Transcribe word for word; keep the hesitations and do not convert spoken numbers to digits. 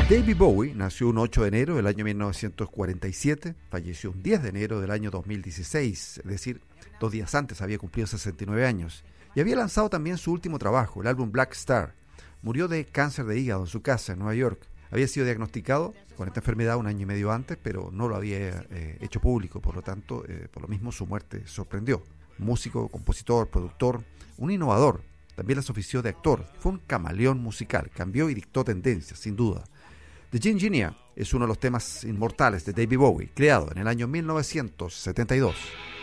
David Bowie nació un ocho de enero del año mil novecientos cuarenta y siete, falleció un diez de enero del año dos mil dieciséis, es decir, dos días antes había cumplido sesenta y nueve años, y había lanzado también su último trabajo, el álbum Black Star. Murió de cáncer de hígado en su casa en Nueva York. Había sido diagnosticado con esta enfermedad un año y medio antes, pero no lo había eh, hecho público, por lo tanto, eh, por lo mismo su muerte sorprendió. Músico, compositor, productor, un innovador, también las ofició de actor, fue un camaleón musical, cambió y dictó tendencias, sin duda. The Gingenia es uno de los temas inmortales de David Bowie, creado en el año mil novecientos setenta y dos.